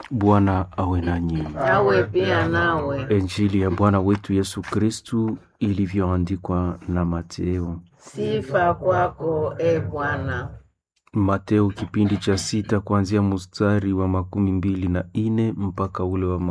Bwana awe nanyi. Awe pia nawe. Injili ya Bwana wetu Yesu Kristu ilivyoandikwa na Mateo. Sifa kwako e Bwana. Mateo kipindi cha 6 kuanzia mstari wa 24 mpaka ule wa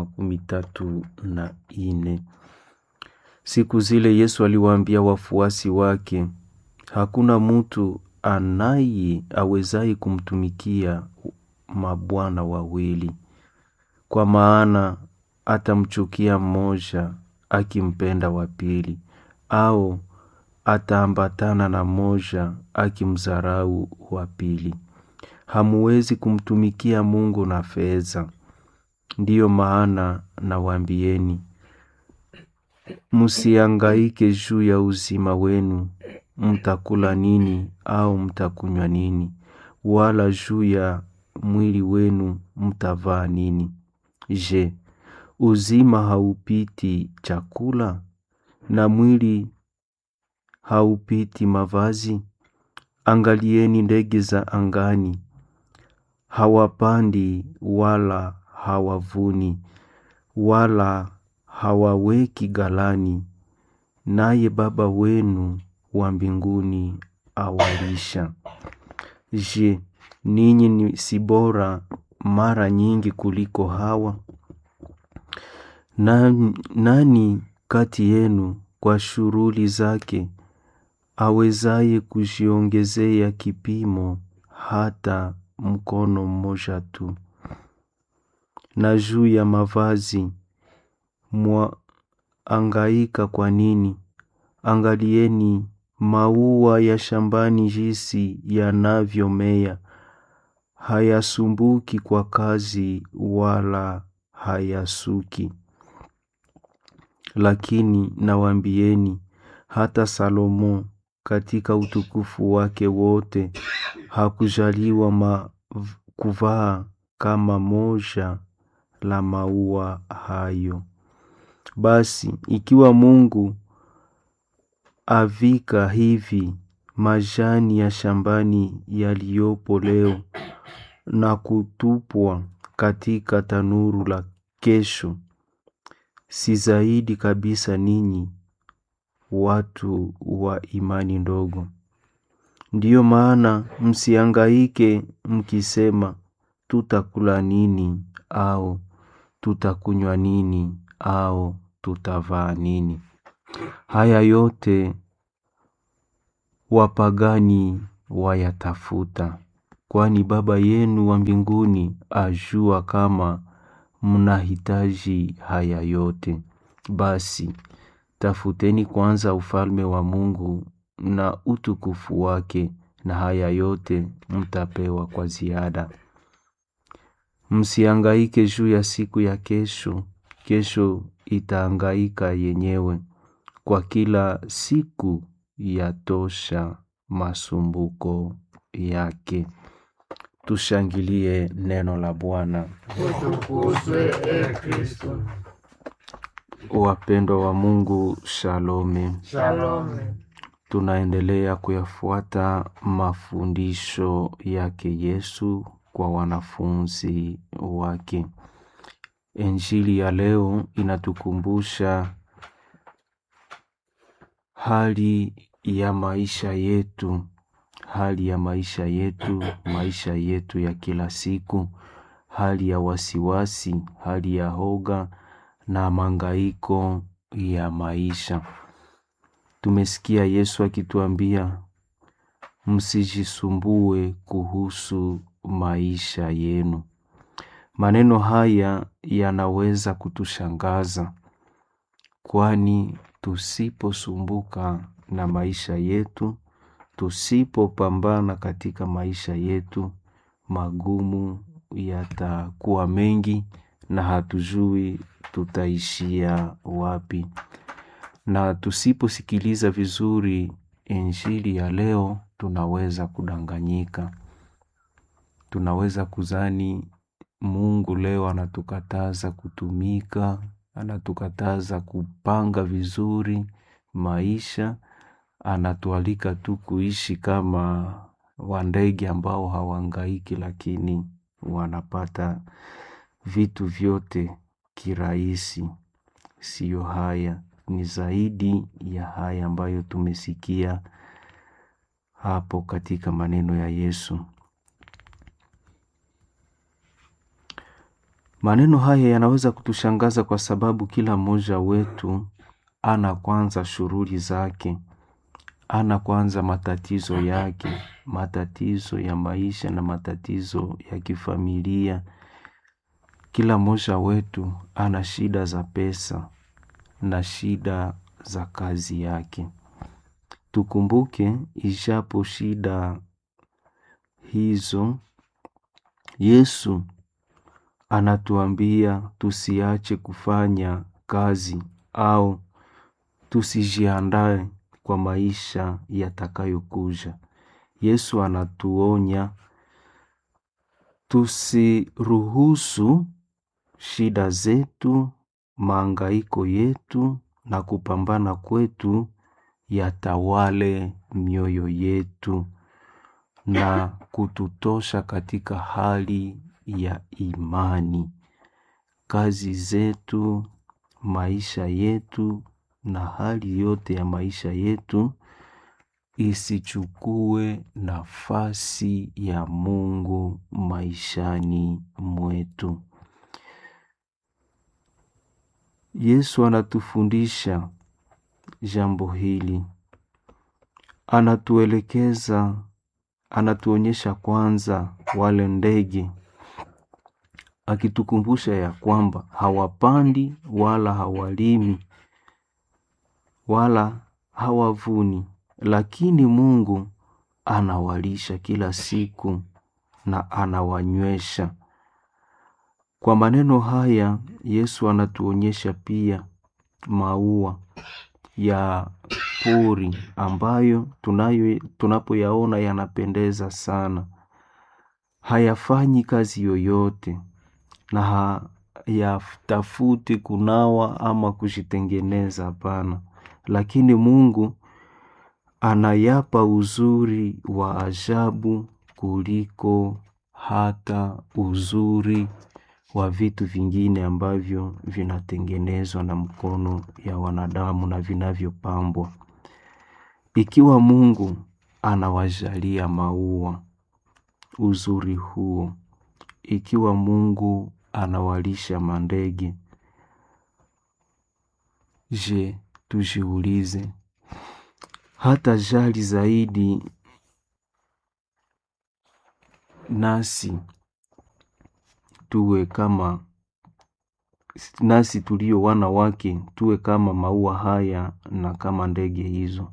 34. Siku zile Yesu aliwaambia wafuasi wake, hakuna mtu awezaye kumtumikia mabwana wawili, kwa maana atamchukia mmoja akimpenda wa pili, au ataambatana na mmoja akimdharau wa pili. Hamuwezi kumtumikia Mungu na fedha. Ndiyo maana nawaambieni, msihangaike juu ya uzima wenu, mtakula nini au mtakunywa nini, wala juu ya mwili wenu mtavaa nini. Je, uzima haupiti chakula, na mwili haupiti mavazi? Angalieni ndege za angani, hawapandi wala hawavuni, wala hawaweki ghalani, naye Baba wenu wa mbinguni awalisha. Je, ninyi ni si bora mara nyingi kuliko hawa? Nani kati yenu kwa shughuli zake awezaye kujiongezea kipimo hata mkono mmoja tu? Na juu ya mavazi mwahangaika kwa nini? Angalieni maua ya shambani jinsi yanavyomea, hayasumbuki kwa kazi wala hayasuki. Lakini nawaambieni, hata Salomo katika utukufu wake wote hakujaliwa kuvaa kama moja la maua hayo. Basi ikiwa Mungu avika hivi majani ya shambani yaliyopo leo na kutupwa katika tanuru la kesho, si zaidi kabisa ninyi watu wa imani ndogo? Ndiyo maana msihangaike mkisema, tutakula nini au tutakunywa nini au tutavaa nini? Haya yote wapagani wayatafuta, kwani Baba yenu wa mbinguni ajua kama mnahitaji haya yote. Basi tafuteni kwanza ufalme wa Mungu na utukufu wake, na haya yote mtapewa kwa ziada. Msihangaike juu ya siku ya kesho, kesho itahangaika yenyewe. Kwa kila siku yatosha masumbuko yake. Tushangilie neno la Bwana. Utukuzwe e Kristo. Wapendwa wa Mungu, shalome. Shalome. Tunaendelea kuyafuata mafundisho yake Yesu kwa wanafunzi wake. Injili ya leo inatukumbusha hali ya maisha yetu, maisha yetu ya kila siku, hali ya wasiwasi, hali ya hoga na mahangaiko ya maisha. Tumesikia Yesu akituambia, msijisumbue kuhusu maisha yenu. Maneno haya yanaweza kutushangaza, kwani tusiposumbuka na maisha yetu, tusipopambana katika maisha yetu, magumu yatakuwa mengi na hatujui tutaishia wapi. Na tusiposikiliza vizuri injili ya leo, tunaweza kudanganyika. Tunaweza kuzani Mungu leo anatukataza kutumika, anatukataza kupanga vizuri maisha, anatualika tu kuishi kama wandege ambao hawahangaiki lakini wanapata vitu vyote kirahisi. Siyo haya, ni zaidi ya haya ambayo tumesikia hapo katika maneno ya Yesu. Maneno haya yanaweza kutushangaza kwa sababu kila mmoja wetu ana kwanza shughuli zake, ana kwanza matatizo yake, matatizo ya maisha na matatizo ya kifamilia. Kila mmoja wetu ana shida za pesa na shida za kazi yake. Tukumbuke, ijapo shida hizo, Yesu anatuambia tusiache kufanya kazi au tusijiandae kwa maisha yatakayokuja. Yesu anatuonya tusiruhusu shida zetu, mahangaiko yetu na kupambana kwetu yatawale mioyo yetu na kututosha katika hali ya imani. Kazi zetu, maisha yetu na hali yote ya maisha yetu isichukue nafasi ya Mungu maishani mwetu. Yesu anatufundisha jambo hili. Anatuelekeza, anatuonyesha kwanza wale ndege, akitukumbusha ya kwamba hawapandi wala hawalimi wala hawavuni, lakini Mungu anawalisha kila siku na anawanywesha. Kwa maneno haya Yesu anatuonyesha pia maua ya pori ambayo tunapoyaona yanapendeza sana. Hayafanyi kazi yoyote na hayatafuti kunawa ama kujitengeneza, hapana. Lakini Mungu anayapa uzuri wa ajabu kuliko hata uzuri wa vitu vingine ambavyo vinatengenezwa na mkono ya wanadamu na vinavyopambwa. Ikiwa Mungu anawajalia maua uzuri huo, ikiwa Mungu anawalisha mandege, je, tujiulize, hata jali zaidi nasi tulio wana wake tuwe kama maua haya na kama ndege hizo?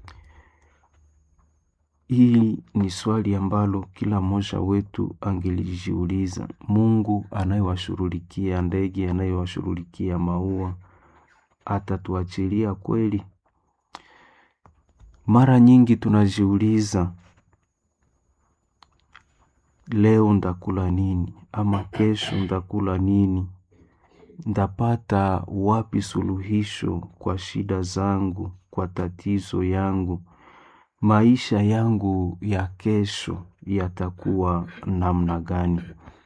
Hili ni swali ambalo kila mmoja wetu angelijiuliza. Mungu anayewashughulikia ndege, anayewashughulikia maua, atatuachilia kweli? Mara nyingi tunajiuliza, leo ndakula nini? Ama kesho ndakula nini? Ndapata wapi suluhisho kwa shida zangu, kwa tatizo yangu? Maisha yangu ya kesho yatakuwa namna gani?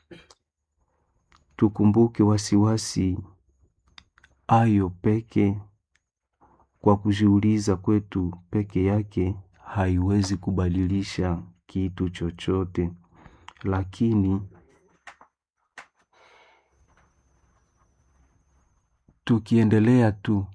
Tukumbuke wasiwasi ayo peke, kwa kujiuliza kwetu peke yake, haiwezi kubadilisha kitu chochote. Lakini tukiendelea tu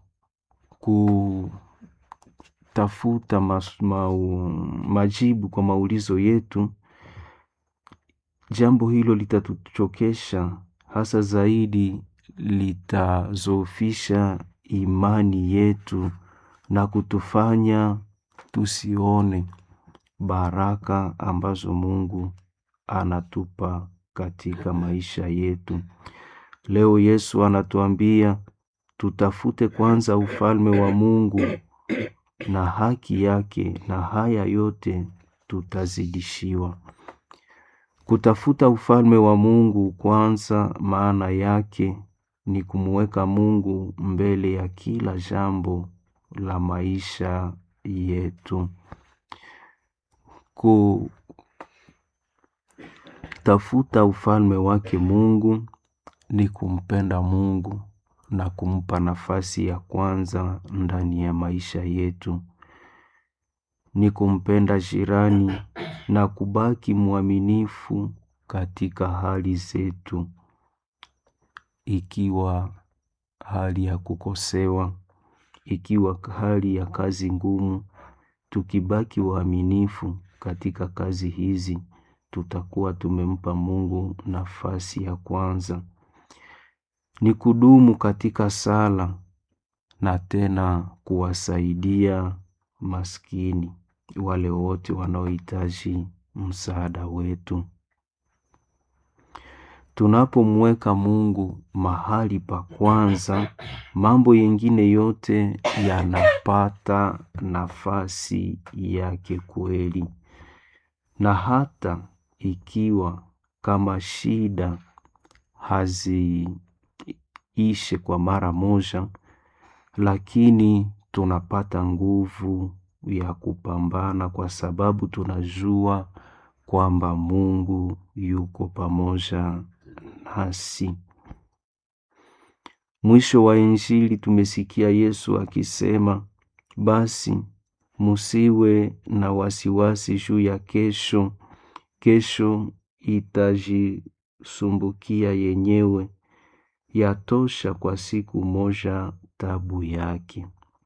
kutafuta majibu kwa maulizo yetu, jambo hilo litatuchokesha, hasa zaidi litazofisha imani yetu na kutufanya tusione baraka ambazo Mungu anatupa katika maisha yetu. Leo Yesu anatuambia tutafute kwanza ufalme wa Mungu na haki yake, na haya yote tutazidishiwa. Kutafuta ufalme wa Mungu kwanza, maana yake ni kumweka Mungu mbele ya kila jambo la maisha yetu. Kutafuta ufalme wake Mungu ni kumpenda Mungu na kumpa nafasi ya kwanza ndani ya maisha yetu. Ni kumpenda jirani na kubaki mwaminifu katika hali zetu. Ikiwa hali ya kukosewa, ikiwa hali ya kazi ngumu, tukibaki waaminifu katika kazi hizi, tutakuwa tumempa Mungu nafasi ya kwanza. Ni kudumu katika sala na tena kuwasaidia maskini, wale wote wanaohitaji msaada wetu. Tunapomweka Mungu mahali pa kwanza, mambo yengine yote yanapata nafasi yake kweli. Na hata ikiwa kama shida haziishe kwa mara moja, lakini tunapata nguvu ya kupambana kwa sababu tunajua kwamba Mungu yuko pamoja nasi. Mwisho wa Injili tumesikia Yesu akisema, basi musiwe na wasiwasi juu ya kesho. Kesho itajisumbukia yenyewe, yatosha kwa siku moja tabu yake.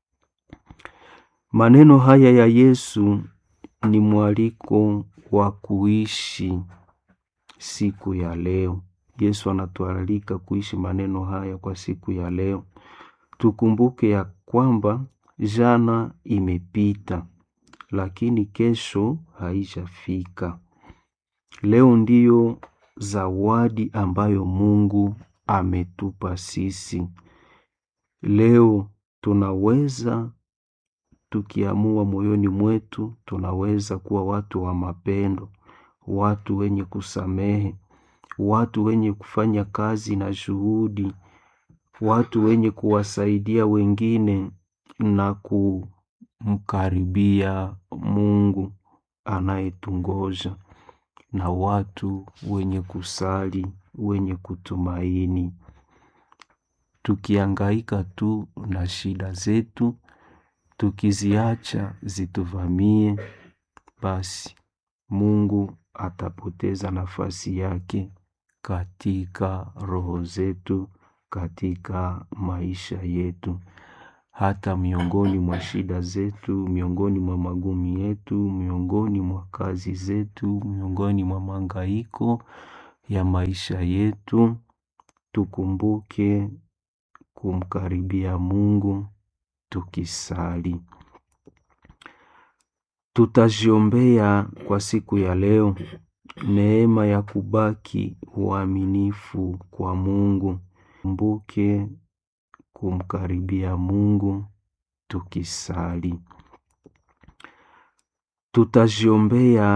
Maneno haya ya Yesu ni mwaliko wa kuishi siku ya leo. Yesu anatualika kuishi maneno haya kwa siku ya leo. Tukumbuke ya kwamba jana imepita, lakini kesho haijafika. Leo ndiyo zawadi ambayo Mungu ametupa sisi. Leo tunaweza, tukiamua moyoni mwetu, tunaweza kuwa watu wa mapendo, watu wenye kusamehe, watu wenye kufanya kazi na juhudi, watu wenye kuwasaidia wengine na kumkaribia Mungu anayetungoja, na watu wenye kusali, wenye kutumaini. Tukihangaika tu na shida zetu, tukiziacha zituvamie, basi Mungu atapoteza nafasi yake katika roho zetu, katika maisha yetu. Hata miongoni mwa shida zetu, miongoni mwa magumu yetu, miongoni mwa kazi zetu, miongoni mwa mahangaiko ya maisha yetu, tukumbuke kumkaribia Mungu tukisali. Tutajiombea kwa siku ya leo neema ya kubaki uaminifu kwa Mungu. Kumbuke kumkaribia Mungu tukisali. Tutajiombea